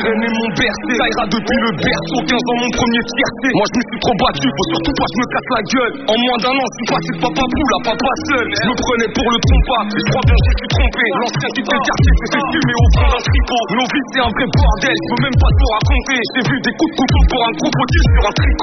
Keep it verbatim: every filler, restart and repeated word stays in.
sirène est mon bercé. Ça ira depuis le berceau, quinze ans mon premier tiercé. Moi je me suis trop battu, faut surtout pas que je me casse la gueule. En moins d'un an, je suis passé de papa poule à papa seul. Je me prenais pour le trompa, et je crois bien que je suis trompé. L'ancien qui fait le quartier s'est fait fumer au fond d'un tripot. Nos vies c'est un vrai bordel, je peux même pas te raconter. J'ai vu des coups de couteau pour un crocodile sur un tricot.